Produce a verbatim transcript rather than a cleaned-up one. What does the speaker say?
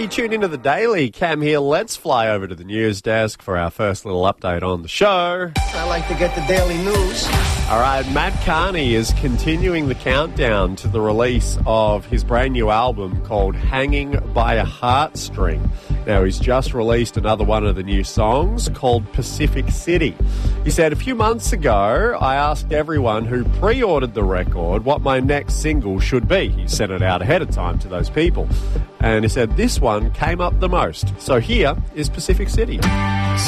You tune into the Daily. Cam here. Let's fly over to the news desk for our first little update on the show. I like to get the daily news. All right, Matt Carney is continuing the countdown to the release of his brand new album called Hanging by a Heartstring. Now, he's just released another one of the new songs called Pacific City. He said, a few months ago, I asked everyone who pre-ordered the record what my next single should be. He sent it out ahead of time to those people. And he said, this one came up the most. So here is Pacific City.